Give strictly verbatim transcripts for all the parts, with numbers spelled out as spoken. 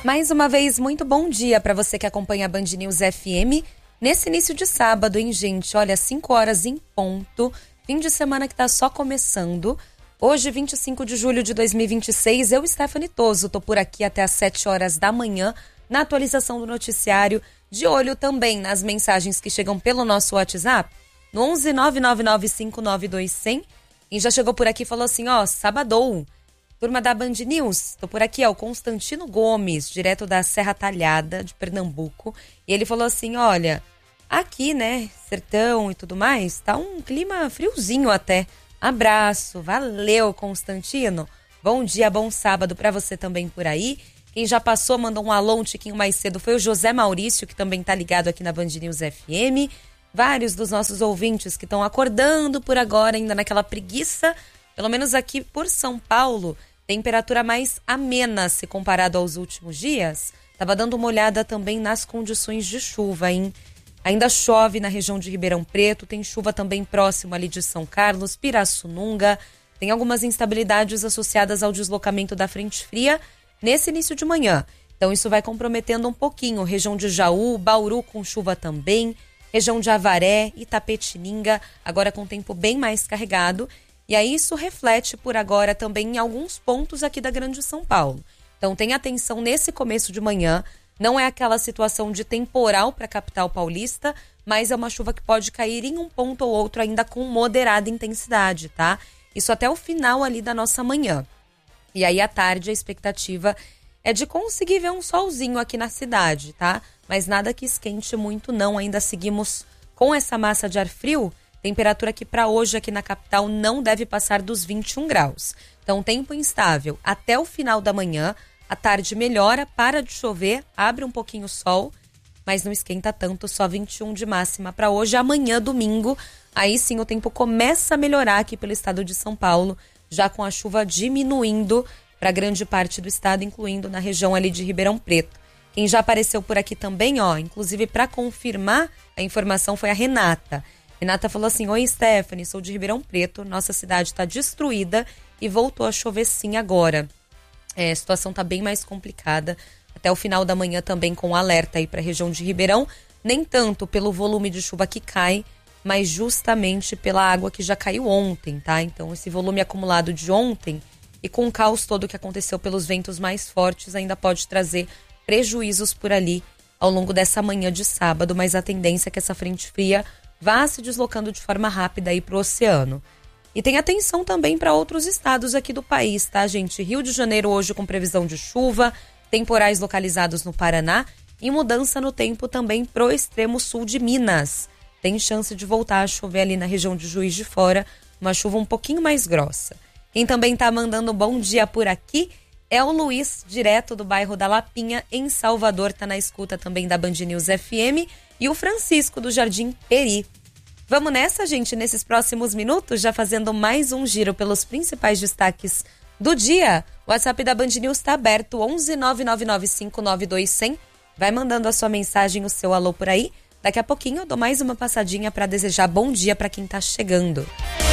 Mais uma vez, muito bom dia para você que acompanha a Band News F M nesse início de sábado, hein, gente? Olha, cinco horas em ponto, fim de semana que tá só começando. Hoje, vinte e cinco de julho de dois mil e vinte e seis, eu, Stephanie Toso, tô por aqui até às sete horas da manhã na atualização do noticiário, de olho também nas mensagens que chegam pelo nosso WhatsApp, no onze nove nove nove cinco nove dois zero zero. E já chegou por aqui e falou assim, ó, sabadou. Turma da Band News, tô por aqui, ó, o Constantino Gomes, direto da Serra Talhada, de Pernambuco. E ele falou assim, olha, aqui, né, sertão e tudo mais, tá um clima friozinho até. Abraço, valeu, Constantino. Bom dia, bom sábado pra você também por aí. Quem já passou, mandou um alô um tiquinho mais cedo, foi o José Maurício, que também tá ligado aqui na Band News F M. Vários dos nossos ouvintes que estão acordando por agora, ainda naquela preguiça, pelo menos aqui por São Paulo, temperatura mais amena se comparado aos últimos dias. Tava dando uma olhada também nas condições de chuva, hein? Ainda chove na região de Ribeirão Preto, tem chuva também próximo ali de São Carlos, Pirassununga. Tem algumas instabilidades associadas ao deslocamento da frente fria nesse início de manhã. Então isso vai comprometendo um pouquinho. Região de Jaú, Bauru com chuva também. Região de Avaré, Itapetininga, agora com tempo bem mais carregado. E aí isso reflete por agora também em alguns pontos aqui da Grande São Paulo. Então tenha atenção nesse começo de manhã. Não é aquela situação de temporal para a capital paulista, mas é uma chuva que pode cair em um ponto ou outro ainda com moderada intensidade, tá? Isso até o final ali da nossa manhã. E aí à tarde a expectativa é de conseguir ver um solzinho aqui na cidade, tá? Mas nada que esquente muito não, ainda seguimos com essa massa de ar frio. Temperatura que para hoje aqui na capital não deve passar dos vinte e um graus. Então, tempo instável até o final da manhã. À tarde melhora, para de chover, abre um pouquinho o sol, mas não esquenta tanto, só vinte e um de máxima para hoje. Amanhã, domingo, aí sim o tempo começa a melhorar aqui pelo estado de São Paulo, já com a chuva diminuindo para grande parte do estado, incluindo na região ali de Ribeirão Preto. Quem já apareceu por aqui também, ó, inclusive para confirmar a informação, foi a Renata. Renata falou assim, oi Stephanie, sou de Ribeirão Preto, nossa cidade está destruída e voltou a chover sim agora. É, a situação está bem mais complicada, até o final da manhã também com alerta aí para a região de Ribeirão, nem tanto pelo volume de chuva que cai, mas justamente pela água que já caiu ontem, tá? Então esse volume acumulado de ontem e com o caos todo que aconteceu pelos ventos mais fortes ainda pode trazer prejuízos por ali ao longo dessa manhã de sábado, mas a tendência é que essa frente fria vá se deslocando de forma rápida aí para o oceano. E tem atenção também para outros estados aqui do país, tá, gente? Rio de Janeiro hoje com previsão de chuva, temporais localizados no Paraná e mudança no tempo também pro extremo sul de Minas. Tem chance de voltar a chover ali na região de Juiz de Fora, uma chuva um pouquinho mais grossa. Quem também tá mandando bom dia por aqui é o Luiz, direto do bairro da Lapinha, em Salvador, tá na escuta também da Band News F M, e o Francisco, do Jardim Peri. Vamos nessa, gente, nesses próximos minutos, já fazendo mais um giro pelos principais destaques do dia. O WhatsApp da Band News está aberto, onze nove nove nove cinco nove dois zero zero. Vai mandando a sua mensagem, o seu alô por aí. Daqui a pouquinho eu dou mais uma passadinha para desejar bom dia para quem tá chegando.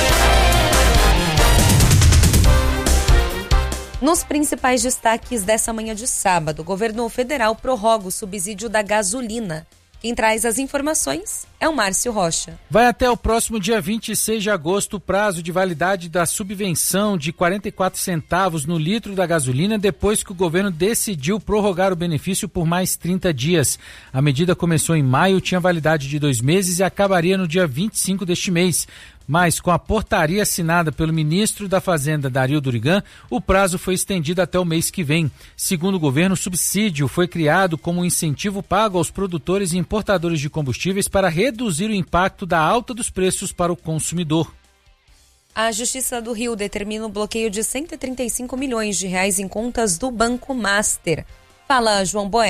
Nos principais destaques dessa manhã de sábado, o governo federal prorroga o subsídio da gasolina. Quem traz as informações é o Márcio Rocha. Vai até o próximo dia vinte e seis de agosto o prazo de validade da subvenção de quarenta e quatro centavos no litro da gasolina, depois que o governo decidiu prorrogar o benefício por mais trinta dias. A medida começou em maio, tinha validade de dois meses e acabaria no dia vinte e cinco deste mês. Mas com a portaria assinada pelo ministro da Fazenda, Dario Durigan, o prazo foi estendido até o mês que vem. Segundo o governo, o subsídio foi criado como um incentivo pago aos produtores e importadores de combustíveis para reduzir o impacto da alta dos preços para o consumidor. A Justiça do Rio determina o bloqueio de cento e trinta e cinco milhões de reais em contas do Banco Master. Fala, João Boeri.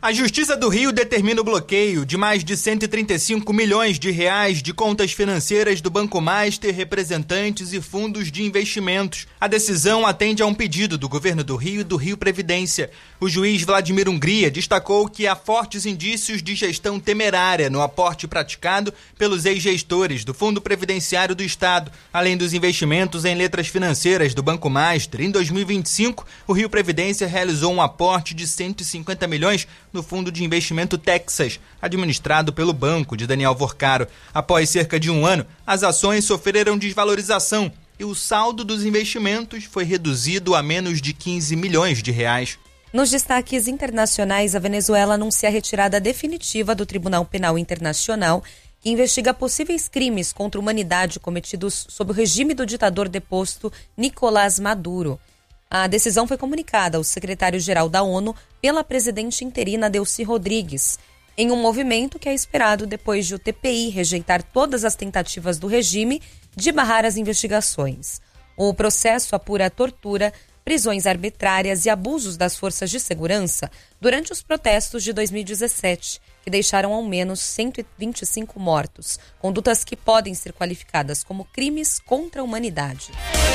A Justiça do Rio determina o bloqueio de mais de cento e trinta e cinco milhões de reais de contas financeiras do Banco Master, representantes e fundos de investimentos. A decisão atende a um pedido do Governo do Rio e do Rio Previdência. O juiz Vladimir Hungria destacou que há fortes indícios de gestão temerária no aporte praticado pelos ex-gestores do Fundo Previdenciário do Estado, além dos investimentos em letras financeiras do Banco Master. Em dois mil e vinte e cinco, o Rio Previdência realizou um aporte de cento e cinquenta milhões no Fundo de Investimento Texas, administrado pelo banco de Daniel Vorcaro. Após cerca de um ano, as ações sofreram desvalorização e o saldo dos investimentos foi reduzido a menos de quinze milhões de reais. Nos destaques internacionais, a Venezuela anuncia a retirada definitiva do Tribunal Penal Internacional, que investiga possíveis crimes contra a humanidade cometidos sob o regime do ditador deposto Nicolás Maduro. A decisão foi comunicada ao secretário-geral da ONU pela presidente interina Delcy Rodrigues, em um movimento que é esperado depois de o T P I rejeitar todas as tentativas do regime de barrar as investigações. O processo apura tortura, prisões arbitrárias e abusos das forças de segurança durante os protestos de dois mil e dezessete, que deixaram ao menos cento e vinte e cinco mortos, condutas que podem ser qualificadas como crimes contra a humanidade.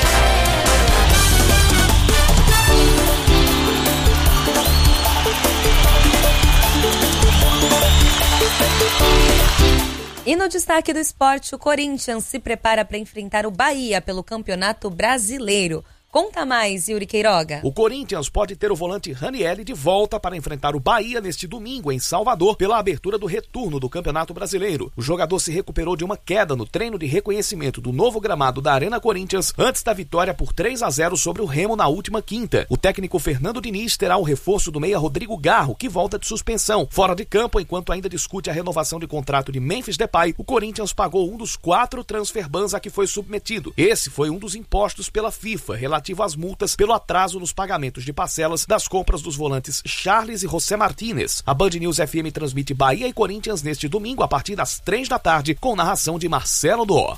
E no destaque do esporte, o Corinthians se prepara para enfrentar o Bahia pelo Campeonato Brasileiro. Conta mais, Yuri Queiroga. O Corinthians pode ter o volante Ranieri de volta para enfrentar o Bahia neste domingo em Salvador pela abertura do retorno do Campeonato Brasileiro. O jogador se recuperou de uma queda no treino de reconhecimento do novo gramado da Arena Corinthians antes da vitória por três a zero sobre o Remo na última quinta. O técnico Fernando Diniz terá o reforço do meia Rodrigo Garro, que volta de suspensão. Fora de campo, enquanto ainda discute a renovação de contrato de Memphis Depay, o Corinthians pagou um dos quatro transfer bans a que foi submetido. Esse foi um dos impostos pela FIFA, relativo às multas pelo atraso nos pagamentos de parcelas das compras dos volantes Charles e José Martínez. A Band News F M transmite Bahia e Corinthians neste domingo a partir das três da tarde, com narração de Marcelo Dó.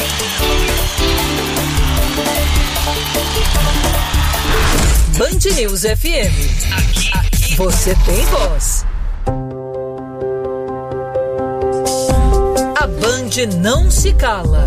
Band News F M. Aqui, aqui. Você tem voz. A Band não se cala.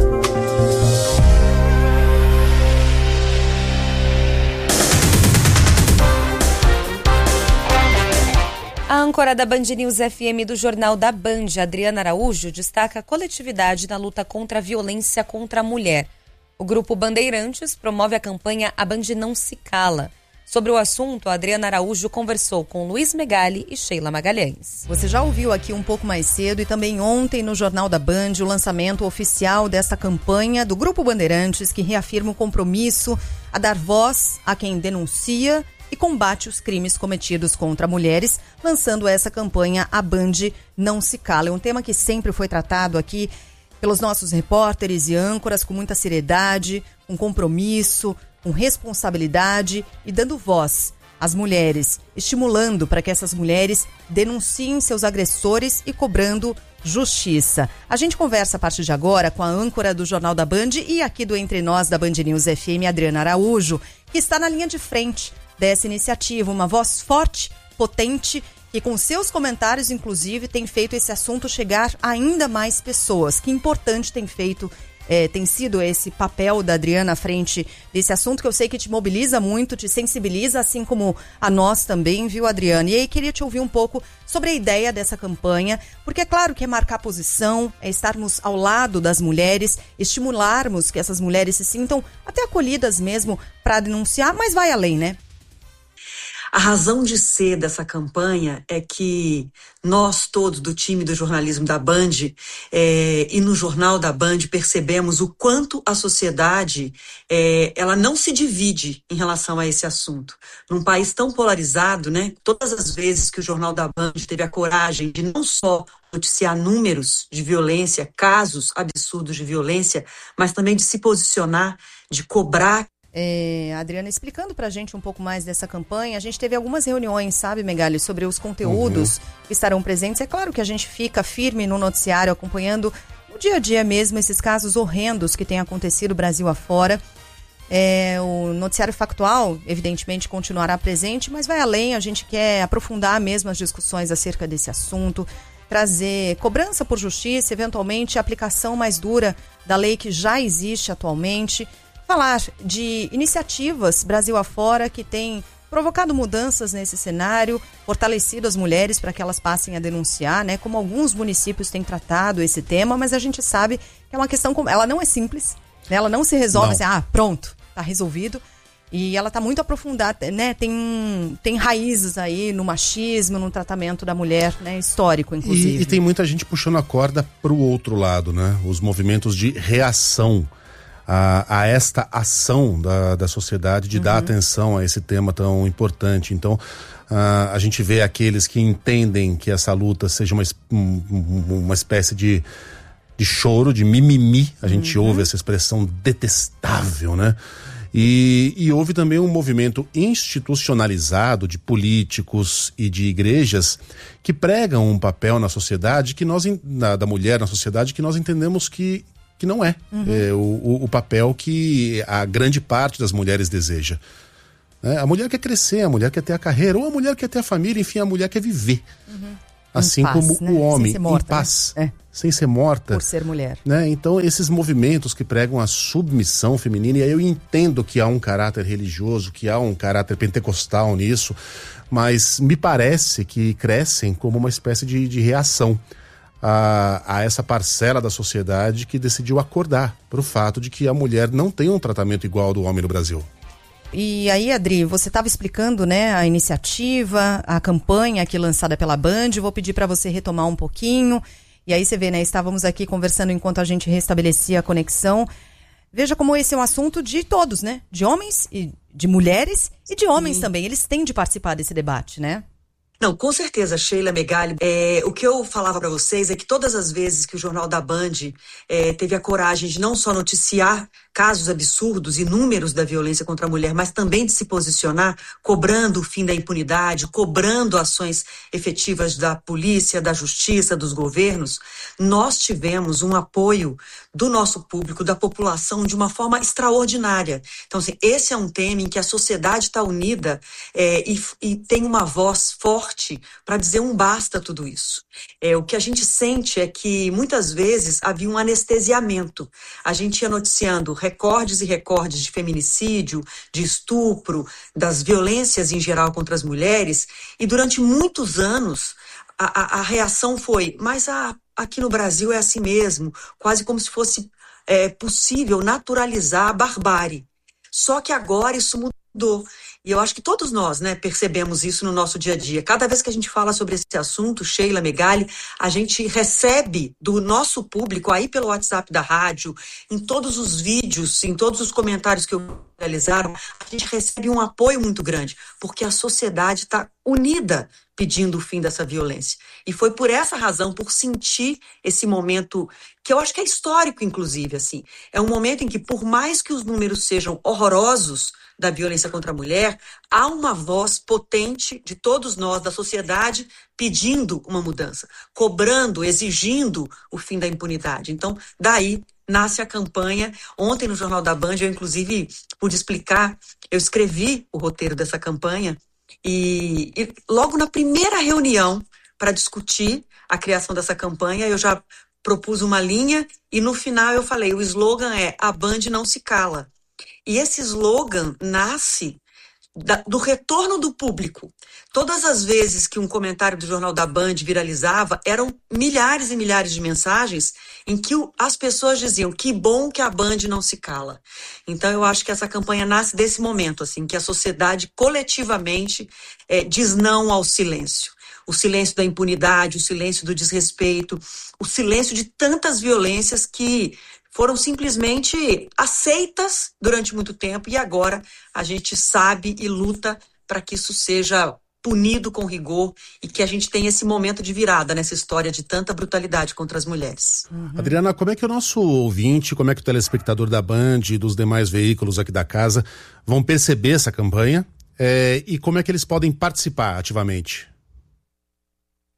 A âncora da Band News F M do Jornal da Band, Adriana Araújo, destaca a coletividade na luta contra a violência contra a mulher. O Grupo Bandeirantes promove a campanha A Band Não Se Cala. Sobre o assunto, a Adriana Araújo conversou com Luiz Megali e Sheila Magalhães. Você já ouviu aqui um pouco mais cedo e também ontem no Jornal da Band o lançamento oficial dessa campanha do Grupo Bandeirantes, que reafirma o compromisso a dar voz a quem denuncia e combate os crimes cometidos contra mulheres, lançando essa campanha A Band Não Se Cala. É um tema que sempre foi tratado aqui pelos nossos repórteres e âncoras com muita seriedade, com compromisso, com responsabilidade e dando voz às mulheres, estimulando para que essas mulheres denunciem seus agressores e cobrando justiça. A gente conversa a partir de agora com a âncora do Jornal da Band e aqui do Entre Nós da Band News F M, Adriana Araújo, que está na linha de frente dessa iniciativa, uma voz forte, potente, que com seus comentários, inclusive, tem feito esse assunto chegar a ainda mais pessoas. Que importante tem feito, é, tem sido esse papel da Adriana à frente desse assunto, que eu sei que te mobiliza muito, te sensibiliza, assim como a nós também, viu, Adriana? E aí queria te ouvir um pouco sobre a ideia dessa campanha, porque é claro que é marcar posição, é estarmos ao lado das mulheres, estimularmos que essas mulheres se sintam até acolhidas mesmo para denunciar, mas vai além, né? A razão de ser dessa campanha é que nós todos do time do jornalismo da Band é, e no Jornal da Band percebemos o quanto a sociedade é, ela não se divide em relação a esse assunto. Num país tão polarizado, né, todas as vezes que o Jornal da Band teve a coragem de não só noticiar números de violência, casos absurdos de violência, mas também de se posicionar, de cobrar. É, Adriana, explicando pra gente um pouco mais dessa campanha, a gente teve algumas reuniões, sabe, Megali, sobre os conteúdos uhum. que estarão presentes. É claro que a gente fica firme no noticiário, acompanhando no dia a dia mesmo esses casos horrendos que têm acontecido Brasil afora. É, o noticiário factual, evidentemente, continuará presente, mas vai além. A gente quer aprofundar mesmo as discussões acerca desse assunto, trazer cobrança por justiça, eventualmente a aplicação mais dura da lei que já existe atualmente, falar de iniciativas Brasil afora que têm provocado mudanças nesse cenário, fortalecido as mulheres para que elas passem a denunciar, né? Como alguns municípios têm tratado esse tema, mas a gente sabe que é uma questão, ela não é simples, né? Ela não se resolve não. assim, ah, pronto, tá resolvido. E ela está muito aprofundada, né? Tem, tem raízes aí no machismo, no tratamento da mulher, né? Histórico, inclusive. E, e tem muita gente puxando a corda para o outro lado, né? Os movimentos de reação a, a esta ação da, da sociedade de uhum. dar atenção a esse tema tão importante. Então, a, a gente vê aqueles que entendem que essa luta seja uma, uma espécie de, de choro, de mimimi. A gente uhum. ouve essa expressão detestável, né? E, e houve também um movimento institucionalizado de políticos e de igrejas que pregam um papel na sociedade, que nós, na, da mulher na sociedade, que nós entendemos que, que não é, uhum. é o, o papel que a grande parte das mulheres deseja. É, a mulher quer crescer, a mulher quer ter a carreira, ou a mulher quer ter a família, enfim, a mulher quer viver. Uhum. Assim paz, como né? o homem, morta, em paz, né? é. sem ser morta. Por ser mulher. Né? Então, esses movimentos que pregam a submissão feminina, e aí eu entendo que há um caráter religioso, que há um caráter pentecostal nisso, mas me parece que crescem como uma espécie de, de reação a, a essa parcela da sociedade que decidiu acordar para o fato de que a mulher não tem um tratamento igual ao do homem no Brasil. E aí, Adri, você estava explicando, né, a iniciativa, a campanha aqui lançada pela Band. Vou pedir para você retomar um pouquinho. E aí você vê, né, estávamos aqui conversando enquanto a gente restabelecia a conexão. Veja como esse é um assunto de todos, né? De homens, e de mulheres e de homens Sim. também. Eles têm de participar desse debate, né? Não, com certeza, Sheila Megali. É, o que eu falava para vocês é que todas as vezes que o Jornal da Band é, teve a coragem de não só noticiar casos absurdos e números da violência contra a mulher, mas também de se posicionar, cobrando o fim da impunidade, cobrando ações efetivas da polícia, da justiça, dos governos, nós tivemos um apoio do nosso público, da população, de uma forma extraordinária. Então, assim, esse é um tema em que a sociedade está unida é, e, e tem uma voz forte para dizer um basta a tudo isso. É, o que a gente sente é que muitas vezes havia um anestesiamento. A gente ia noticiando recordes e recordes de feminicídio, de estupro, das violências em geral contra as mulheres, e durante muitos anos a, a, a reação foi, mas a, aqui no Brasil é assim mesmo, quase como se fosse é, possível naturalizar a barbárie. Só que agora isso mudou. E eu acho que todos nós, né, percebemos isso no nosso dia a dia. Cada vez que a gente fala sobre esse assunto, Sheila Megali, a gente recebe do nosso público, aí pelo WhatsApp da rádio, em todos os vídeos, em todos os comentários que eu realizaram, a gente recebe um apoio muito grande, porque a sociedade está unida pedindo o fim dessa violência. E foi por essa razão, por sentir esse momento, que eu acho que é histórico, inclusive, assim. É um momento em que, por mais que os números sejam horrorosos da violência contra a mulher, há uma voz potente de todos nós, da sociedade, pedindo uma mudança, cobrando, exigindo o fim da impunidade. Então, daí nasce a campanha. Ontem, no Jornal da Band, eu, inclusive, pude explicar, eu escrevi o roteiro dessa campanha, e, e logo na primeira reunião para discutir a criação dessa campanha, eu já propus uma linha e no final eu falei, o slogan é "A Band não se cala". E esse slogan nasce da, do retorno do público. Todas as vezes que um comentário do Jornal da Band viralizava, eram milhares e milhares de mensagens em que o, as pessoas diziam que bom que a Band não se cala. Então eu acho que essa campanha nasce desse momento, assim, que a sociedade coletivamente é, diz não ao silêncio. O silêncio da impunidade, o silêncio do desrespeito, o silêncio de tantas violências que foram simplesmente aceitas durante muito tempo e agora a gente sabe e luta para que isso seja punido com rigor e que a gente tenha esse momento de virada nessa história de tanta brutalidade contra as mulheres. Uhum. Adriana, como é que o nosso ouvinte, como é que o telespectador da Band e dos demais veículos aqui da casa vão perceber essa campanha é, e como é que eles podem participar ativamente?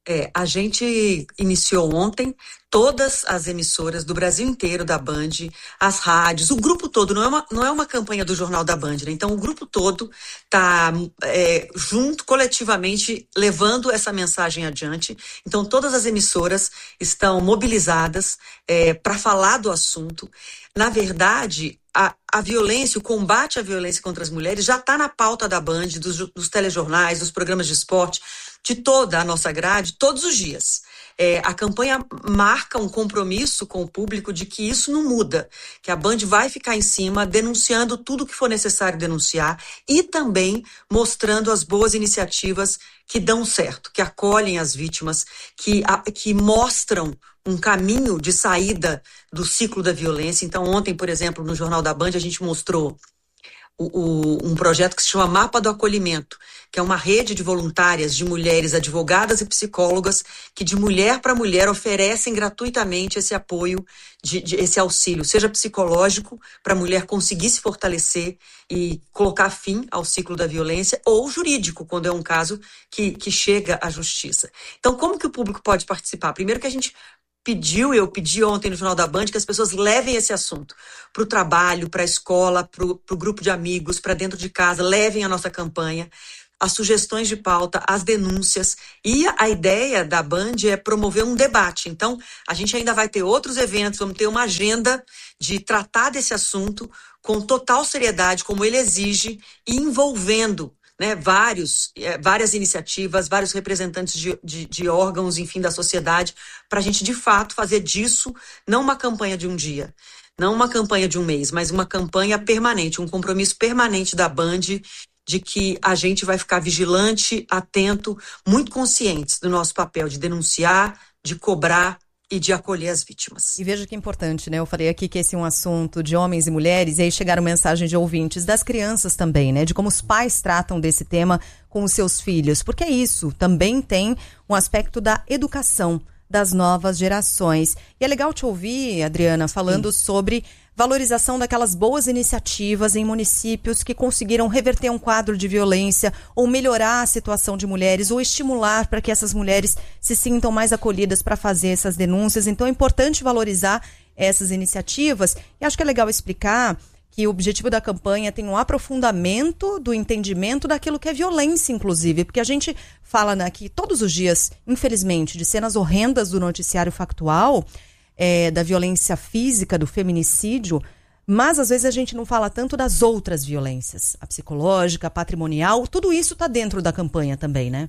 É, a gente iniciou ontem todas as emissoras do Brasil inteiro da Band, as rádios, o grupo todo, não é uma, não é uma campanha do Jornal da Band, né? Então o grupo todo está é, junto, coletivamente, levando essa mensagem adiante. Então todas as emissoras estão mobilizadas é, para falar do assunto. Na verdade, a, a violência, o combate à violência contra as mulheres já está na pauta da Band, dos, dos telejornais, dos programas de esporte, de toda a nossa grade, todos os dias. É, a campanha marca um compromisso com o público de que isso não muda, que a Band vai ficar em cima, denunciando tudo que for necessário denunciar e também mostrando as boas iniciativas que dão certo, que acolhem as vítimas, que, a, que mostram um caminho de saída do ciclo da violência. Então, ontem, por exemplo, no Jornal da Band, a gente mostrou O, o, um projeto que se chama Mapa do Acolhimento, que é uma rede de voluntárias de mulheres advogadas e psicólogas que de mulher para mulher oferecem gratuitamente esse apoio, de, de, esse auxílio, seja psicológico para a mulher conseguir se fortalecer e colocar fim ao ciclo da violência, ou jurídico, quando é um caso que, que chega à justiça. Então, como que o público pode participar? Primeiro que a gente pediu, eu pedi ontem no Jornal da Band, que as pessoas levem esse assunto para o trabalho, para a escola, para o grupo de amigos, para dentro de casa, levem a nossa campanha, as sugestões de pauta, as denúncias. E a ideia da Band é promover um debate. Então, a gente ainda vai ter outros eventos, vamos ter uma agenda de tratar desse assunto com total seriedade, como ele exige, e envolvendo Né, vários, é, várias iniciativas, vários representantes de, de, de órgãos, enfim, da sociedade, para a gente, de fato, fazer disso não uma campanha de um dia, não uma campanha de um mês, mas uma campanha permanente, um compromisso permanente da Band de que a gente vai ficar vigilante, atento, muito conscientes do nosso papel de denunciar, de cobrar e de acolher as vítimas. E veja que importante, né? Eu falei aqui que esse é um assunto de homens e mulheres, e aí chegaram mensagens de ouvintes das crianças também, né? De como os pais tratam desse tema com os seus filhos. Porque é isso, também tem um aspecto da educação das novas gerações. E é legal te ouvir, Adriana, falando Sim. sobre valorização daquelas boas iniciativas em municípios que conseguiram reverter um quadro de violência ou melhorar a situação de mulheres ou estimular para que essas mulheres se sintam mais acolhidas para fazer essas denúncias. Então é importante valorizar essas iniciativas e acho que é legal explicar que o objetivo da campanha tem um aprofundamento do entendimento daquilo que é violência, inclusive, porque a gente fala aqui todos os dias, infelizmente, de cenas horrendas do noticiário factual, É, da violência física, do feminicídio, mas às vezes a gente não fala tanto das outras violências, a psicológica, a patrimonial, tudo isso está dentro da campanha também, né?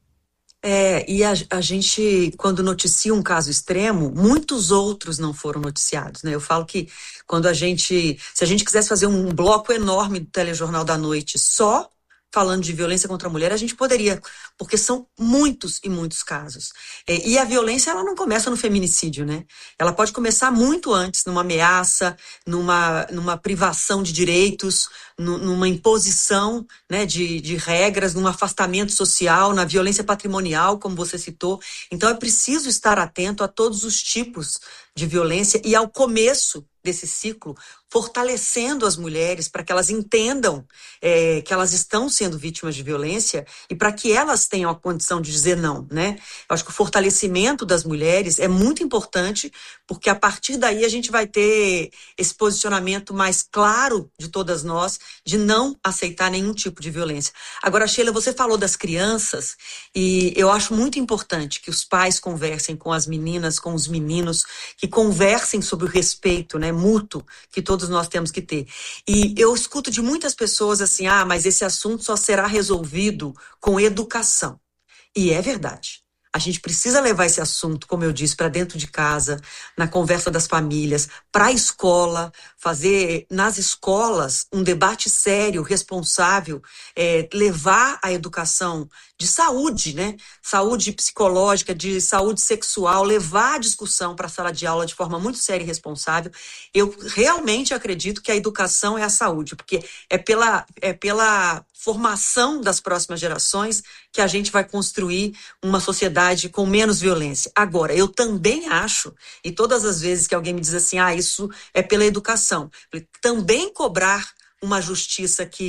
É, e a, a gente, quando noticia um caso extremo, muitos outros não foram noticiados, né? Eu falo que quando a gente, se a gente quisesse fazer um bloco enorme do Telejornal da Noite só falando de violência contra a mulher, a gente poderia, porque são muitos e muitos casos. É, e a violência, ela não começa no feminicídio, né? Ela pode começar muito antes, numa ameaça, numa, numa privação de direitos, numa imposição, né, de, de regras, num afastamento social, na violência patrimonial, como você citou. Então é preciso estar atento a todos os tipos de violência e ao começo desse ciclo, fortalecendo as mulheres para que elas entendam é, que elas estão sendo vítimas de violência e para que elas tenham a condição de dizer não, né? Eu acho que o fortalecimento das mulheres é muito importante, porque a partir daí a gente vai ter esse posicionamento mais claro de todas nós, de não aceitar nenhum tipo de violência. Agora, Sheila, você falou das crianças e eu acho muito importante que os pais conversem com as meninas, com os meninos, que conversem sobre o respeito, né, mútuo que todos nós temos que ter. E eu escuto de muitas pessoas assim, ah, mas esse assunto só será resolvido com educação. E é verdade. A gente precisa levar esse assunto, como eu disse, para dentro de casa, na conversa das famílias, para a escola, fazer nas escolas um debate sério, responsável, é, levar a educação de saúde, né? Saúde psicológica, de saúde sexual, levar a discussão para a sala de aula de forma muito séria e responsável. Eu realmente acredito que a educação é a saúde, porque é pela, é pela formação das próximas gerações que a gente vai construir uma sociedade com menos violência. Agora, eu também acho, e todas as vezes que alguém me diz assim, ah, isso é pela educação, também cobrar uma justiça que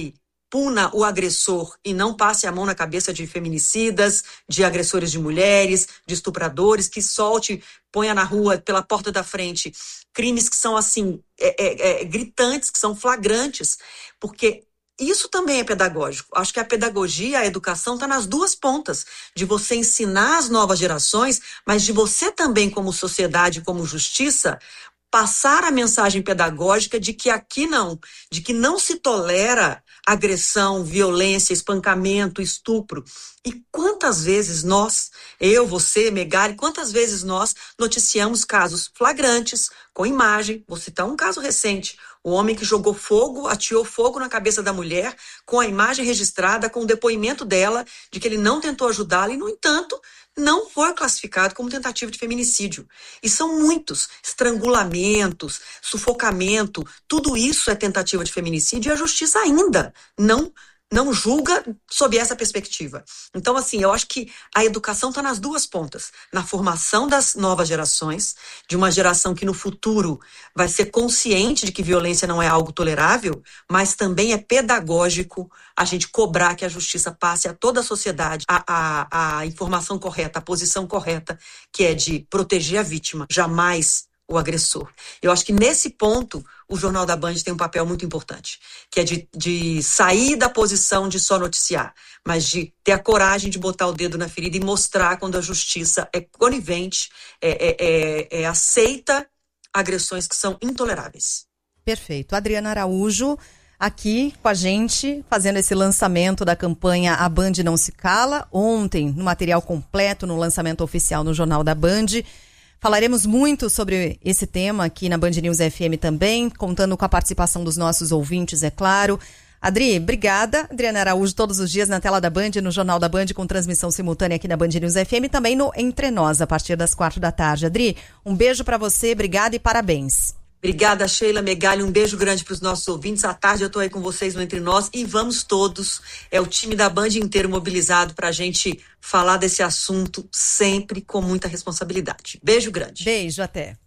puna o agressor e não passe a mão na cabeça de feminicidas, de agressores de mulheres, de estupradores, que solte, ponha na rua, pela porta da frente, crimes que são assim, é, é, é, gritantes, que são flagrantes, porque isso também é pedagógico. Acho que a pedagogia, a educação está nas duas pontas, de você ensinar as novas gerações, mas de você também, como sociedade, como justiça, passar a mensagem pedagógica de que aqui não, de que não se tolera agressão, violência, espancamento, estupro. E quantas vezes nós, eu, você, Megali, quantas vezes nós noticiamos casos flagrantes, com imagem, vou citar um caso recente, o homem que jogou fogo, ateou fogo na cabeça da mulher, com a imagem registrada, com o depoimento dela, de que ele não tentou ajudá-la e, no entanto, não foi classificado como tentativa de feminicídio. E são muitos, estrangulamentos, sufocamento, tudo isso é tentativa de feminicídio e a justiça ainda não não julga sob essa perspectiva. Então, assim, eu acho que a educação está nas duas pontas. Na formação das novas gerações, de uma geração que no futuro vai ser consciente de que violência não é algo tolerável, mas também é pedagógico a gente cobrar que a justiça passe a toda a sociedade a, a, a informação correta, a posição correta, que é de proteger a vítima, jamais o agressor. Eu acho que nesse ponto o Jornal da Band tem um papel muito importante, que é de, de sair da posição de só noticiar, mas de ter a coragem de botar o dedo na ferida e mostrar quando a justiça é conivente, é, é, é, é aceita agressões que são intoleráveis. Perfeito. Adriana Araújo aqui com a gente, fazendo esse lançamento da campanha A Band Não Se Cala, ontem no material completo, no lançamento oficial no Jornal da Band. Falaremos muito sobre esse tema aqui na Band News F M também, contando com a participação dos nossos ouvintes, é claro. Adri, obrigada. Adriana Araújo, todos os dias na tela da Band, no Jornal da Band, com transmissão simultânea aqui na Band News F M, também no Entre Nós, a partir das quatro da tarde. Adri, um beijo para você, obrigada e parabéns. Obrigada, Sheila, Megali, um beijo grande para os nossos ouvintes. À tarde eu estou aí com vocês no Entre Nós e vamos todos, é o time da Band inteiro mobilizado para a gente falar desse assunto sempre com muita responsabilidade. Beijo grande. Beijo, até.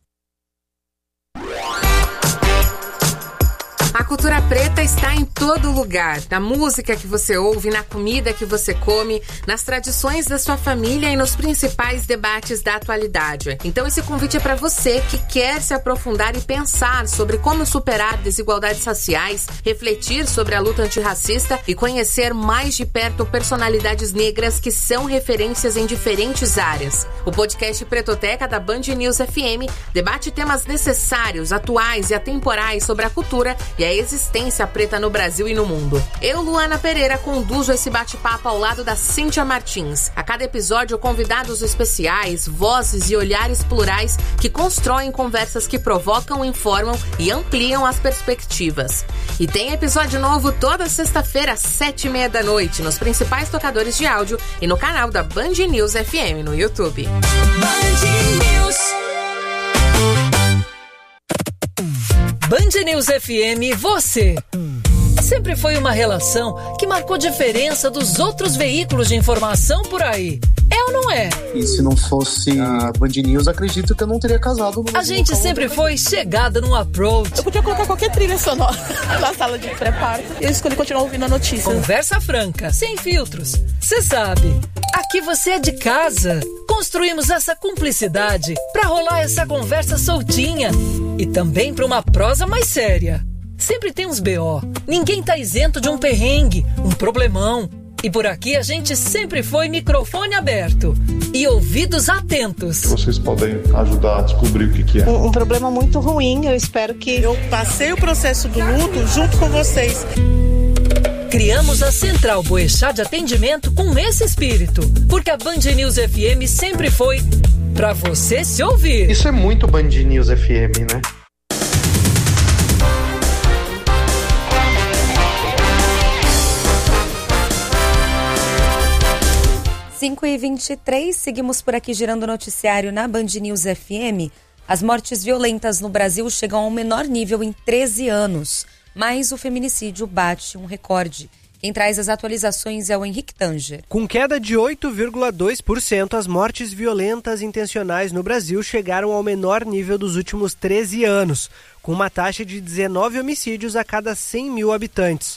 A cultura preta está em todo lugar, na música que você ouve, na comida que você come, nas tradições da sua família e nos principais debates da atualidade. Então esse convite é para você que quer se aprofundar e pensar sobre como superar desigualdades raciais, refletir sobre a luta antirracista e conhecer mais de perto personalidades negras que são referências em diferentes áreas. O podcast Pretoteca da Band News F M debate temas necessários, atuais e atemporais sobre a cultura e a existência preta no Brasil e no mundo. Eu, Luana Pereira, conduzo esse bate-papo ao lado da Cíntia Martins. A cada episódio, convidados especiais, vozes e olhares plurais que constroem conversas que provocam, informam e ampliam as perspectivas. E tem episódio novo toda sexta-feira, às sete e meia da noite, nos principais tocadores de áudio e no canal da Band News F M no YouTube. Band News. Band News F M, você. Sempre foi uma relação que marcou diferença dos outros veículos de informação por aí. É ou não é? E se não fosse a Band News, acredito que eu não teria casado. A gente sempre foi chegada num approach. Eu podia colocar qualquer trilha sonora na sala de pré-parto. E eu escolhi continuar ouvindo a notícia. Conversa franca, sem filtros. Você sabe, aqui você é de casa. Construímos essa cumplicidade pra rolar essa conversa soltinha. E também pra uma prosa mais séria. Sempre tem uns B O. Ninguém tá isento de um perrengue, um problemão. E por aqui a gente sempre foi microfone aberto e ouvidos atentos. Vocês podem ajudar a descobrir o que, que é. Um, um problema muito ruim, eu espero que... Eu passei o processo do luto junto com vocês. Criamos a Central Boechat de Atendimento com esse espírito, porque a Band News F M sempre foi pra você se ouvir. Isso é muito Band News F M, né? cinco e vinte e três, seguimos por aqui girando o noticiário na Band News F M. As mortes violentas no Brasil chegam ao menor nível em treze anos, mas o feminicídio bate um recorde. Quem traz as atualizações é o Henrique Tanger. Com queda de oito vírgula dois por cento, as mortes violentas intencionais no Brasil chegaram ao menor nível dos últimos treze anos, com uma taxa de dezenove homicídios a cada cem mil habitantes.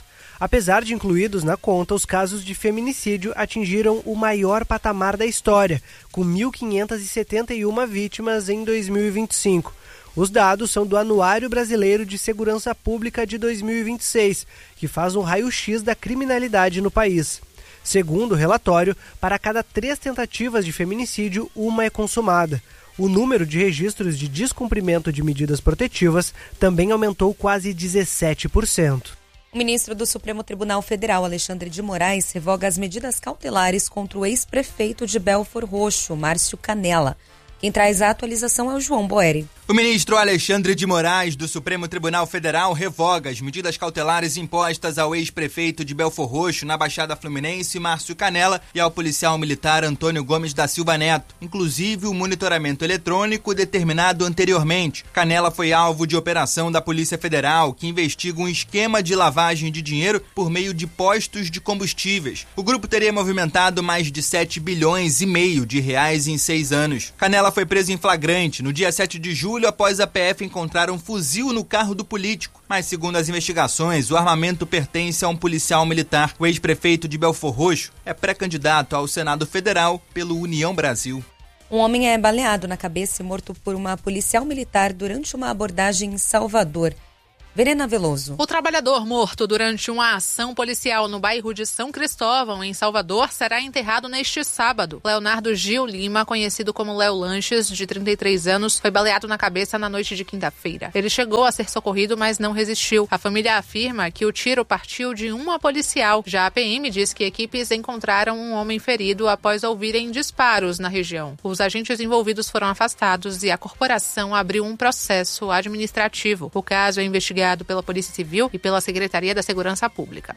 Apesar de incluídos na conta, os casos de feminicídio atingiram o maior patamar da história, com mil quinhentas e setenta e uma vítimas em dois mil e vinte e cinco. Os dados são do Anuário Brasileiro de Segurança Pública de dois mil e vinte e seis, que faz um raio-x da criminalidade no país. Segundo o relatório, para cada três tentativas de feminicídio, uma é consumada. O número de registros de descumprimento de medidas protetivas também aumentou quase dezessete por cento. O ministro do Supremo Tribunal Federal, Alexandre de Moraes, revoga as medidas cautelares contra o ex-prefeito de Belford Roxo, Márcio Canella. Quem traz a atualização é o João Boeri. O ministro Alexandre de Moraes, do Supremo Tribunal Federal, revoga as medidas cautelares impostas ao ex-prefeito de Belford Roxo, na Baixada Fluminense, Márcio Canella, e ao policial militar Antônio Gomes da Silva Neto, inclusive o monitoramento eletrônico determinado anteriormente. Canella foi alvo de operação da Polícia Federal, que investiga um esquema de lavagem de dinheiro por meio de postos de combustíveis. O grupo teria movimentado mais de sete bilhões e meio de reais em seis anos. Canella foi preso em flagrante no dia sete de julho após a P F encontrar um fuzil no carro do político. Mas, segundo as investigações, o armamento pertence a um policial militar. O ex-prefeito de Belford Roxo é pré-candidato ao Senado Federal pelo União Brasil. Um homem é baleado na cabeça e morto por uma policial militar durante uma abordagem em Salvador. Verena Veloso. O trabalhador morto durante uma ação policial no bairro de São Cristóvão, em Salvador, será enterrado neste sábado. Leonardo Gil Lima, conhecido como Léo Lanches, de trinta e três anos, foi baleado na cabeça na noite de quinta-feira. Ele chegou a ser socorrido, mas não resistiu. A família afirma que o tiro partiu de uma policial. Já a P M diz que equipes encontraram um homem ferido após ouvirem disparos na região. Os agentes envolvidos foram afastados e a corporação abriu um processo administrativo. O caso é investigado pela Polícia Civil e pela Secretaria da Segurança Pública.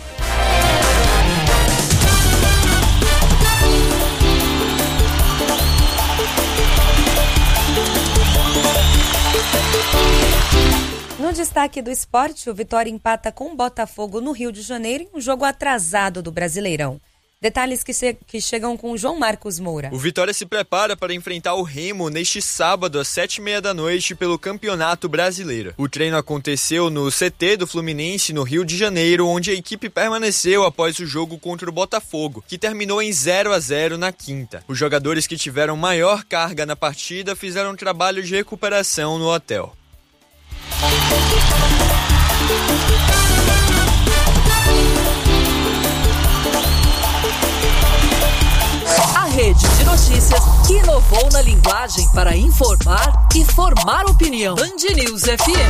No destaque do esporte, o Vitória empata com o Botafogo no Rio de Janeiro em um jogo atrasado do Brasileirão. Detalhes que, che- que chegam com o João Marcos Moura. O Vitória se prepara para enfrentar o Remo neste sábado às sete e meia da noite pelo Campeonato Brasileiro. O treino aconteceu no C T do Fluminense, no Rio de Janeiro, onde a equipe permaneceu após o jogo contra o Botafogo, que terminou em zero a zero na quinta. Os jogadores que tiveram maior carga na partida fizeram um trabalho de recuperação no hotel. A rede de notícias que inovou na linguagem para informar e formar opinião. Band News F M.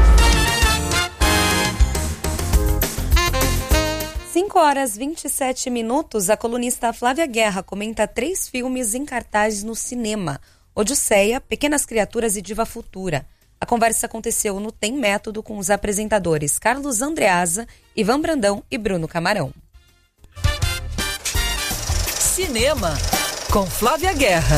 cinco horas e vinte e sete minutos, a colunista Flávia Guerra comenta três filmes em cartaz no cinema: Odisseia, Pequenas Criaturas e Diva Futura. A conversa aconteceu no Tem Método com os apresentadores Carlos Andreasa, Ivan Brandão e Bruno Camarão. Cinema, com Flávia Guerra.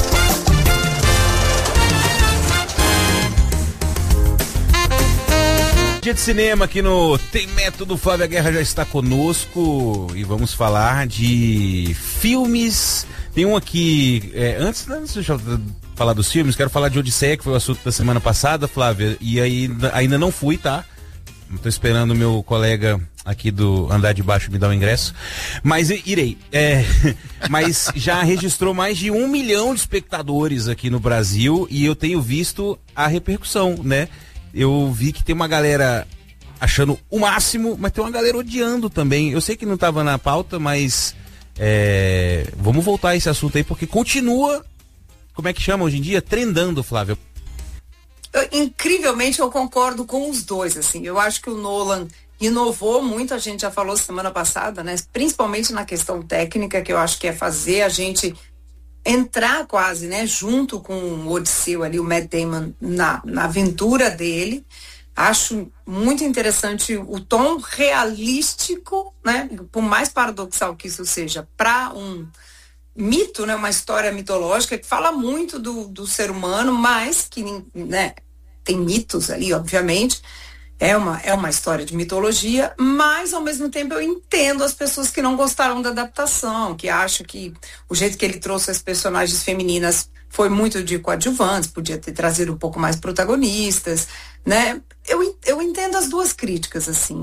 Dia de cinema aqui no Tem Método. Flávia Guerra já está conosco e vamos falar de filmes. Tem um aqui, é, antes, antes de eu falar dos filmes, quero falar de Odisseia, que foi o assunto da semana passada, Flávia, e aí ainda não fui, tá? Estou esperando o meu colega aqui do Andar de Baixo me dar o ingresso, mas irei. É, mas já registrou mais de um milhão de espectadores aqui no Brasil e eu tenho visto a repercussão, né? Eu vi que tem uma galera achando o máximo, mas tem uma galera odiando também. Eu sei que não estava na pauta, mas é, vamos voltar a esse assunto aí, porque continua, como é que chama hoje em dia? Trendando, Flávia. Eu, incrivelmente eu concordo com os dois, assim. Eu acho que o Nolan inovou muito, a gente já falou semana passada, né? Principalmente na questão técnica, que eu acho que é fazer a gente entrar quase, né, junto com o Odisseu ali, o Matt Damon, na, na aventura dele. Acho muito interessante o tom realístico, né, por mais paradoxal que isso seja, para um mito, né, uma história mitológica que fala muito do, do ser humano, mas que, né, tem mitos ali, obviamente. É uma, é uma história de mitologia, mas ao mesmo tempo eu entendo as pessoas que não gostaram da adaptação, que acham que o jeito que ele trouxe as personagens femininas foi muito de coadjuvantes, podia ter trazido um pouco mais protagonistas, né? Eu, eu entendo as duas críticas, assim. Eu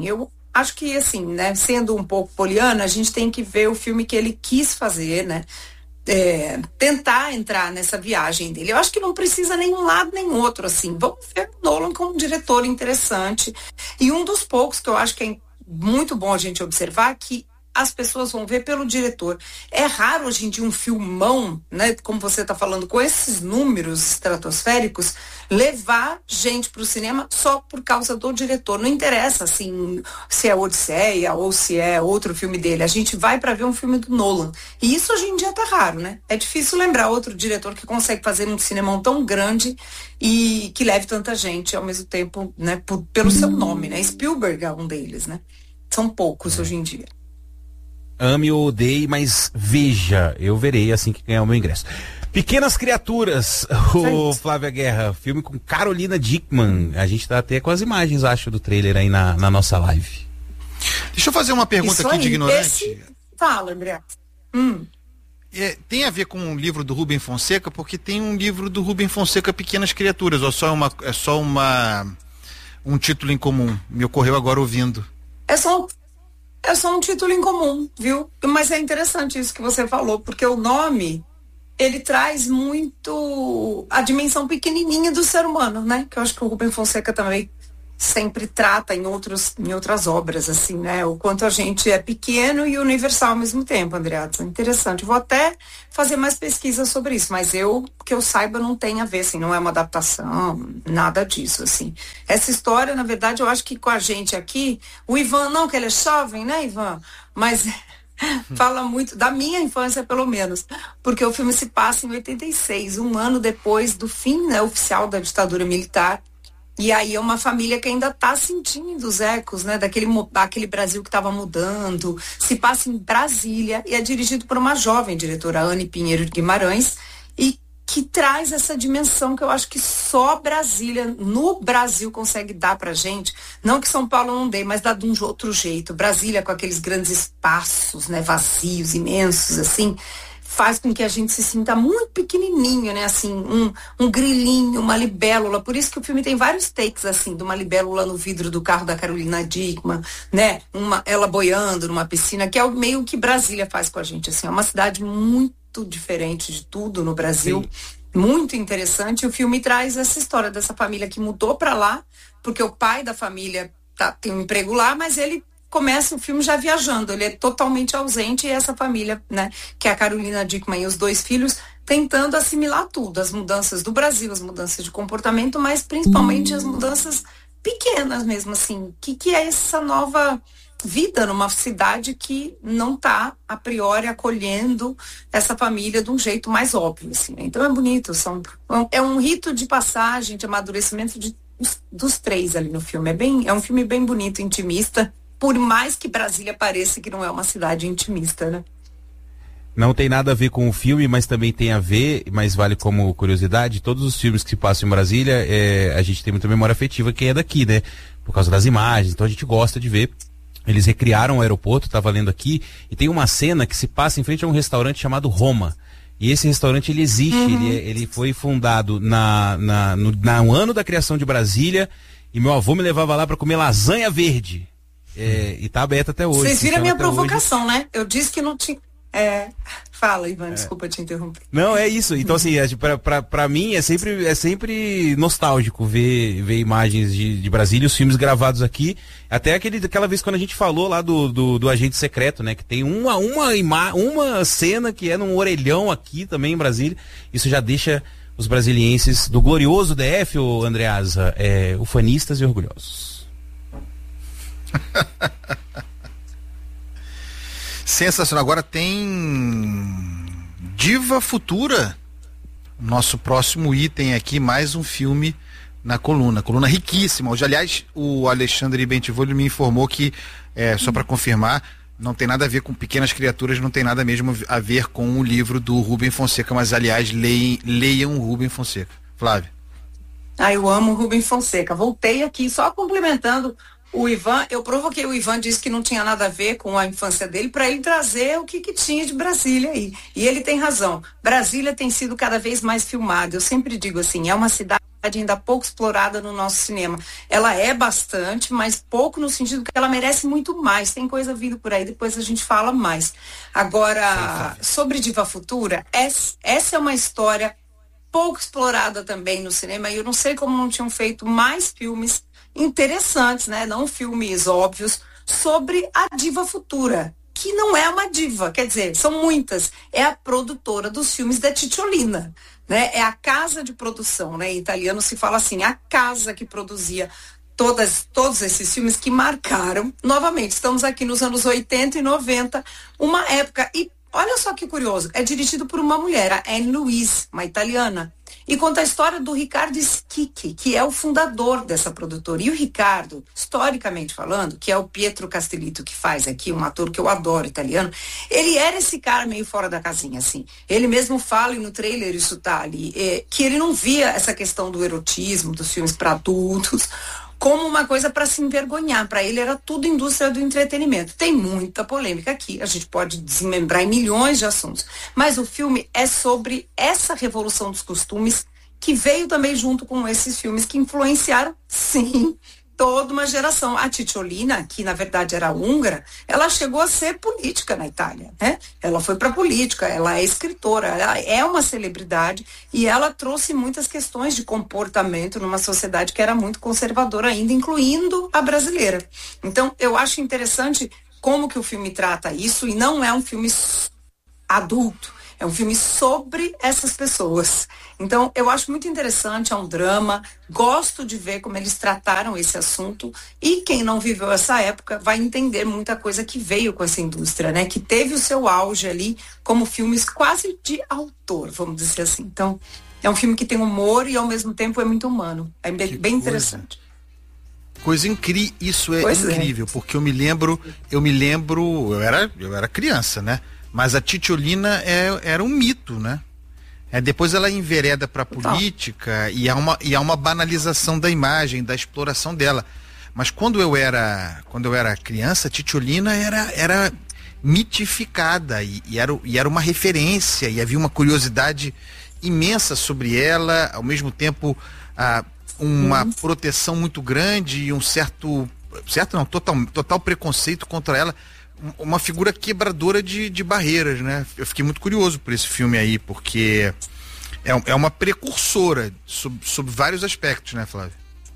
acho que, assim, né, sendo um pouco poliana, a gente tem que ver o filme que ele quis fazer, né? É, tentar entrar nessa viagem dele. Eu acho que não precisa nenhum lado nem outro, assim. Vamos ver o Nolan como um diretor interessante. E um dos poucos que eu acho que é muito bom a gente observar que as pessoas vão ver pelo diretor. É raro hoje em dia um filmão, né, como você está falando, com esses números estratosféricos, levar gente para o cinema só por causa do diretor. Não interessa, assim, se é Odisseia ou se é outro filme dele. A gente vai para ver um filme do Nolan. E isso hoje em dia tá raro, né? É difícil lembrar outro diretor que consegue fazer um cinemão tão grande e que leve tanta gente ao mesmo tempo, né, por, pelo seu nome, né? Spielberg é um deles, né? São poucos hoje em dia. Ame ou odeie, mas veja, eu verei assim que ganhar o meu ingresso. Pequenas Criaturas, o Flávia Guerra, filme com Carolina Dickmann. A gente tá até com as imagens, acho, do trailer aí na, na nossa live. Deixa eu fazer uma pergunta Isso aqui aí, de ignorante. Esse... Fala, André. Hum. É, tem a ver com um livro do Rubem Fonseca, porque tem um livro do Rubem Fonseca, Pequenas Criaturas, ou só uma, é só uma um título em comum. Me ocorreu agora ouvindo. É só um É só um título em comum, viu? Mas é interessante isso que você falou, porque o nome, ele traz muito a dimensão pequenininha do ser humano, né? Que eu acho que o Rubem Fonseca também sempre trata em, outros, em outras obras, assim, né? O quanto a gente é pequeno e universal ao mesmo tempo, Andreadson. Interessante. Vou até fazer mais pesquisa sobre isso, mas eu, que eu saiba, não tem a ver, assim, não é uma adaptação, nada disso, assim. Essa história, na verdade, eu acho que com a gente aqui, o Ivan, não, que ele é jovem, né, Ivan? Mas fala muito da minha infância, pelo menos, porque o filme se passa em oitenta e seis, um ano depois do fim, né, oficial da ditadura militar. E aí é uma família que ainda está sentindo os ecos, né, daquele, daquele Brasil que estava mudando. Se passa em Brasília e é dirigido por uma jovem diretora, Anne Pinheiro de Guimarães, e que traz essa dimensão que eu acho que só Brasília, no Brasil, consegue dar pra gente. Não que São Paulo não dê, mas dá de um outro jeito. Brasília com aqueles grandes espaços, né, vazios, imensos, assim, faz com que a gente se sinta muito pequenininho, né, assim, um, um grilinho, uma libélula. Por isso que o filme tem vários takes, assim, de uma libélula no vidro do carro da Carolina Dickmann, né, uma, ela boiando numa piscina, que é o meio que Brasília faz com a gente, assim, é uma cidade muito diferente de tudo no Brasil. Sim. Muito interessante. O filme traz essa história dessa família que mudou para lá, porque o pai da família tá, tem um emprego lá, mas ele começa o filme já viajando, ele é totalmente ausente, e essa família, né, que é a Carolina Dickmann e os dois filhos, tentando assimilar tudo, as mudanças do Brasil, as mudanças de comportamento, mas principalmente as mudanças pequenas mesmo, assim, que que é essa nova vida numa cidade que não está, a priori, acolhendo essa família de um jeito mais óbvio, assim, né? Então é bonito, são, é um rito de passagem, de amadurecimento de, dos três ali no filme, é, bem, é um filme bem bonito, intimista, por mais que Brasília pareça que não é uma cidade intimista, né? Não tem nada a ver com o filme, mas também tem a ver, mas vale como curiosidade, todos os filmes que se passam em Brasília, é, a gente tem muita memória afetiva que é daqui, né? Por causa das imagens, então a gente gosta de ver. Eles recriaram o aeroporto, tava lendo aqui, e tem uma cena que se passa em frente a um restaurante chamado Roma. E esse restaurante, ele existe, uhum. ele, ele foi fundado na, na, no, no ano da criação de Brasília, e meu avô me levava lá para comer lasanha verde. É, e tá aberto até hoje. Vocês viram a minha provocação, hoje, né? Eu disse que não tinha... É... Fala, Ivan, é. Desculpa te interromper. Não, é isso. Então, assim, pra, pra, pra mim é sempre, é sempre nostálgico ver, ver imagens de, de Brasília, os filmes gravados aqui. Até aquele, aquela vez quando a gente falou lá do, do, do Agente Secreto, né? Que tem uma, uma, ima, uma cena que é num orelhão aqui também em Brasília. Isso já deixa os brasilienses do glorioso D F, o Andreasa, é, ufanistas e orgulhosos. Sensacional. Agora tem Diva Futura, nosso próximo item aqui, mais um filme na coluna, coluna riquíssima. Hoje, aliás, o Alexandre Bentivolio me informou que, é, só para confirmar, não tem nada a ver com Pequenas Criaturas, não tem nada mesmo a ver com o livro do Rubem Fonseca, mas aliás, leiam, leiam o Rubem Fonseca. Flávia. Ah, eu amo o Rubem Fonseca. Voltei aqui só complementando o Ivan. Eu provoquei o Ivan, disse que não tinha nada a ver com a infância dele, para ele trazer o que, que tinha de Brasília aí. E ele tem razão. Brasília tem sido cada vez mais filmada. Eu sempre digo assim, é uma cidade ainda pouco explorada no nosso cinema. Ela é bastante, mas pouco no sentido que ela merece muito mais. Tem coisa vindo por aí, depois a gente fala mais. Agora, sobre Diva Futura, essa é uma história pouco explorada também no cinema, e eu não sei como não tinham feito mais filmes interessantes, né? Não filmes óbvios, sobre a Diva Futura, que não é uma diva, quer dizer, são muitas. É a produtora dos filmes da Cicciolina, né? É a casa de produção, né? Em italiano se fala assim, a casa que produzia todas, todos esses filmes que marcaram. Novamente, estamos aqui nos anos oitenta e noventa, uma época, e olha só que curioso, é dirigido por uma mulher, a Anne Louise, uma italiana, e conta a história do Riccardo Schicchi, que é o fundador dessa produtora. E o Riccardo, historicamente falando, que é o Pietro Castellitto que faz aqui, um ator que eu adoro, italiano, ele era esse cara meio fora da casinha, assim. Ele mesmo fala, e no trailer isso tá ali, é, que ele não via essa questão do erotismo, dos filmes para adultos, como uma coisa para se envergonhar. Para ele era tudo indústria do entretenimento. Tem muita polêmica aqui, a gente pode desmembrar em milhões de assuntos. Mas o filme é sobre essa revolução dos costumes que veio também junto com esses filmes que influenciaram, sim, toda uma geração. A Cicciolina, que na verdade era húngara, ela chegou a ser política na Itália, né? Ela foi para política, ela é escritora, ela é uma celebridade e ela trouxe muitas questões de comportamento numa sociedade que era muito conservadora ainda, incluindo a brasileira. Então, eu acho interessante como que o filme trata isso, e não é um filme adulto. É um filme sobre essas pessoas. Então, eu acho muito interessante, é um drama, gosto de ver como eles trataram esse assunto, e quem não viveu essa época vai entender muita coisa que veio com essa indústria, né? Que teve o seu auge ali como filmes quase de autor, vamos dizer assim. Então, é um filme que tem humor e ao mesmo tempo é muito humano. É bem, bem interessante. Coisa incrível, isso é Pois é. incrível, porque eu me lembro, eu me lembro, eu era, eu era criança, né? Mas a Cicciolina é, era um mito, né? É, depois ela envereda para a política e há, uma, e há uma banalização da imagem, da exploração dela. Mas quando eu era, quando eu era criança, a Cicciolina era, era mitificada e, e, era, e era uma referência, e havia uma curiosidade imensa sobre ela, ao mesmo tempo ah, uma hum. proteção muito grande e um certo, certo não, total, total preconceito contra ela. Uma figura quebradora de, de barreiras, né? Eu fiquei muito curioso por esse filme aí, porque é, é uma precursora sob, sob vários aspectos, né, Flávia?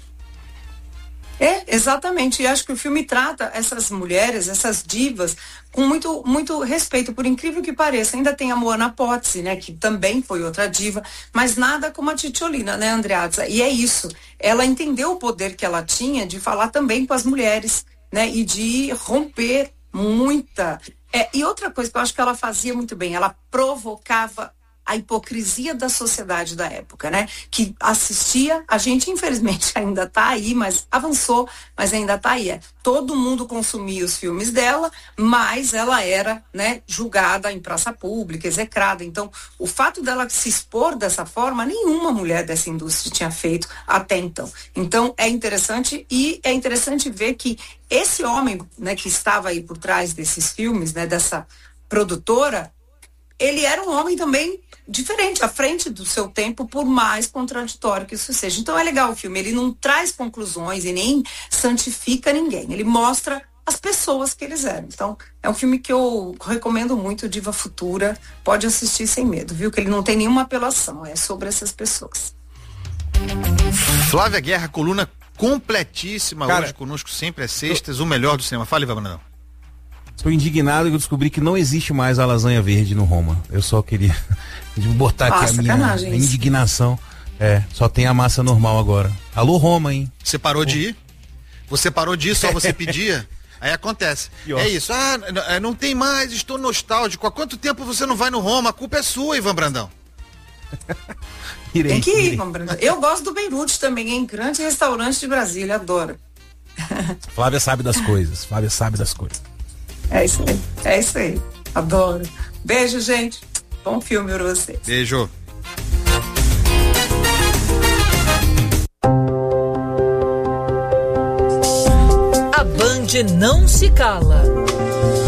É, exatamente. E acho que o filme trata essas mulheres, essas divas, com muito, muito respeito, por incrível que pareça. Ainda tem a Moana Pozzi, né, que também foi outra diva, mas nada como a Cicciolina, né, Andreazza? E é isso. Ela entendeu o poder que ela tinha de falar também com as mulheres, né, e de romper muita. É, e outra coisa que eu acho que ela fazia muito bem, ela provocava a hipocrisia da sociedade da época, né? Que assistia, a gente infelizmente ainda tá aí, mas avançou, mas ainda tá aí. É. Todo mundo consumia os filmes dela, mas ela era, né, julgada em praça pública, execrada. Então, o fato dela se expor dessa forma, nenhuma mulher dessa indústria tinha feito até então. Então, é interessante, e é interessante ver que esse homem, né, que estava aí por trás desses filmes, né, dessa produtora, ele era um homem também diferente, à frente do seu tempo, por mais contraditório que isso seja. Então é legal o filme, ele não traz conclusões e nem santifica ninguém, ele mostra as pessoas que eles eram. Então é um filme que eu recomendo muito, Diva Futura, pode assistir sem medo, viu? Que ele não tem nenhuma apelação, é sobre essas pessoas. Flávia Guerra, coluna completíssima. Cara, hoje conosco, sempre às sextas, eu... o melhor do cinema. Fala, Ivan Brandão. Estou indignado que eu descobri que não existe mais a lasanha verde no Roma. Eu só queria botar aqui ah, a minha, minha indignação. É, só tem a massa normal agora. Alô, Roma, hein? Você parou Pô. de ir? Você parou de ir, só você pedia? Aí acontece. É isso. Ah, não tem mais, estou nostálgico. Há quanto tempo você não vai no Roma? A culpa é sua, Ivan Brandão. Irei, tem que ir, irei. Ivan Brandão. Eu gosto do Beirute também, hein? Grande restaurante de Brasília, adoro. Flávia sabe das coisas. Flávia sabe das coisas. É isso aí, é isso aí. Adoro. Beijo, gente. Bom filme pra vocês. Beijo. A Band não se cala.